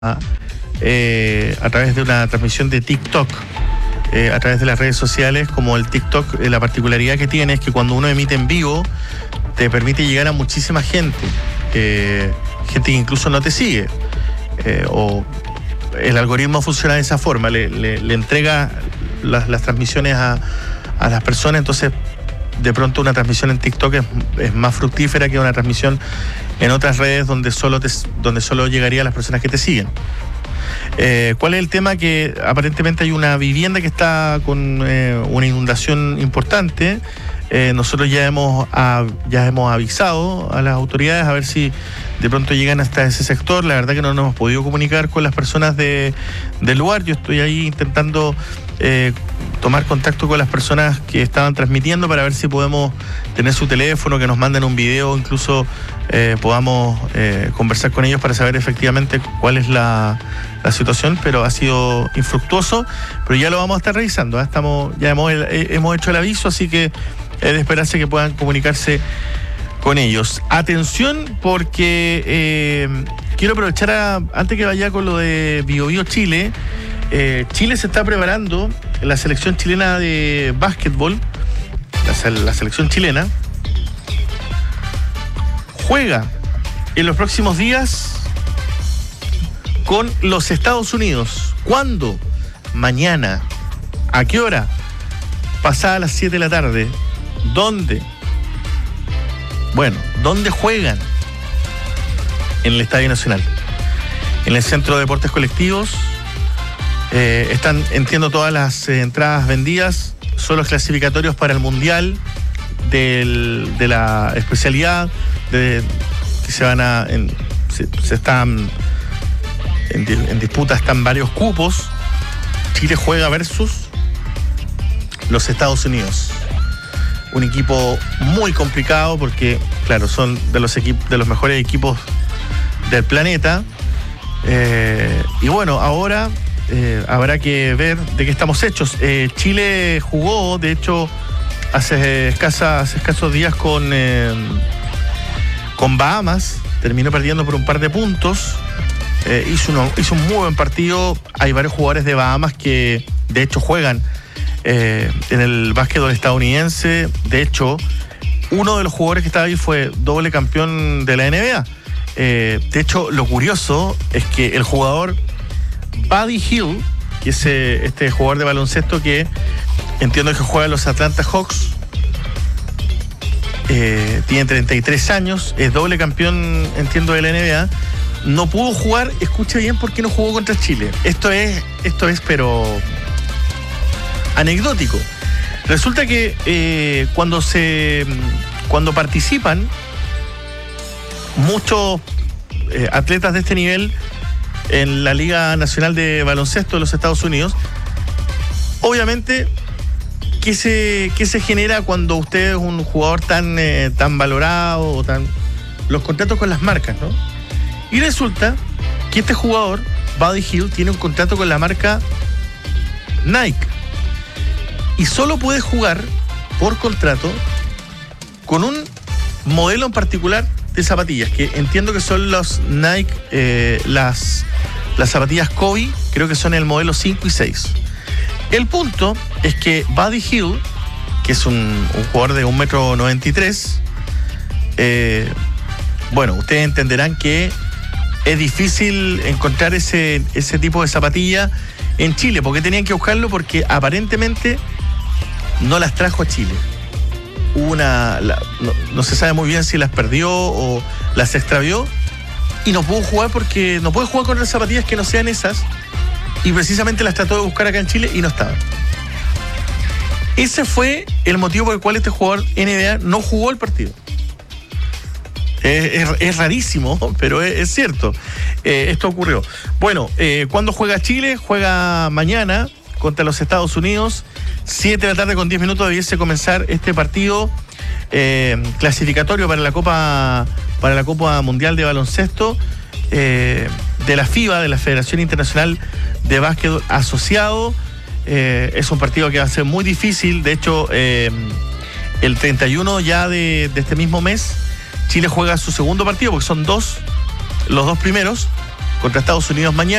a través de una transmisión de TikTok, a través de las redes sociales, como el TikTok, la particularidad que tiene es que cuando uno emite en vivo, te permite llegar a muchísima gente, gente que incluso no te sigue, o el algoritmo funciona de esa forma, le entrega las transmisiones a las personas, entonces de pronto una transmisión en TikTok es más fructífera que una transmisión en otras redes donde solo llegaría a las personas que te siguen. ¿Cuál es el tema? Que aparentemente hay una vivienda que está con una inundación importante. Nosotros ya hemos avisado a las autoridades a ver si de pronto llegan hasta ese sector. La verdad que no nos hemos podido comunicar con las personas del lugar. Yo estoy ahí intentando tomar contacto con las personas que estaban transmitiendo para ver si podemos tener su teléfono, que nos manden un video, incluso podamos conversar con ellos para saber efectivamente cuál es la situación, pero ha sido infructuoso, pero ya lo vamos a estar revisando, ya hemos hecho el aviso, así que es de esperarse que puedan comunicarse con ellos. Atención, porque quiero aprovechar antes que vaya con lo de BioBio Chile. Chile se está preparando, la selección chilena de básquetbol, la selección chilena, juega en los próximos días con los Estados Unidos. ¿Cuándo? Mañana. ¿A qué hora? Pasada las 7 de la tarde. ¿Dónde? Bueno, ¿dónde juegan? En el Estadio Nacional, en el Centro de Deportes Colectivos. Están, entiendo, todas las entradas vendidas. Son los clasificatorios para el Mundial de la especialidad que se van a... se están en disputa, están varios cupos. Chile juega versus los Estados Unidos. Un equipo muy complicado porque, claro, son de los mejores equipos del planeta. Y bueno, ahora habrá que ver de qué estamos hechos. Chile jugó, de hecho, hace escasos días con Bahamas. Terminó perdiendo por un par de puntos. Hizo un muy buen partido. Hay varios jugadores de Bahamas que, de hecho, juegan en el básquetbol estadounidense. De hecho, uno de los jugadores que estaba ahí fue doble campeón de la NBA. De hecho, lo curioso es que el jugador Buddy Hield, que es este jugador de baloncesto que entiendo que juega en los Atlanta Hawks, tiene 33 años, es doble campeón, entiendo, de la NBA. No pudo jugar, escucha bien, por qué no jugó contra Chile. Esto es pero anecdótico. Resulta que cuando participan muchos atletas de este nivel en la Liga Nacional de Baloncesto de los Estados Unidos, obviamente, ¿qué se genera cuando usted es un jugador tan valorado o los contratos con las marcas, ¿no? Y resulta que este jugador, Buddy Hield, tiene un contrato con la marca Nike y solo puede jugar por contrato con un modelo en particular de zapatillas, que entiendo que son los Nike, las zapatillas Kobe, creo que son el modelo 5 y 6. El punto es que Buddy Hield, que es un jugador de 1,93 m, bueno, ustedes entenderán que es difícil encontrar ese tipo de zapatilla en Chile, porque tenían que buscarlo, porque aparentemente no las trajo a Chile. No se sabe muy bien si las perdió o las extravió, y no pudo jugar porque no puede jugar con las zapatillas que no sean esas, y precisamente las trató de buscar acá en Chile y no estaban. Ese fue el motivo por el cual este jugador NBA no jugó el partido. Es rarísimo, pero es cierto. Esto ocurrió. Bueno, ¿cuándo juega Chile? Juega mañana contra los Estados Unidos. 7 de la tarde con 10 minutos debiese comenzar este partido clasificatorio para la Copa Mundial de Baloncesto de la FIBA, de la Federación Internacional de Básquetbol Asociado. Es un partido que va a ser muy difícil. De hecho, el 31 ya de este mismo mes, Chile juega su segundo partido, porque son los dos primeros, contra Estados Unidos mañana.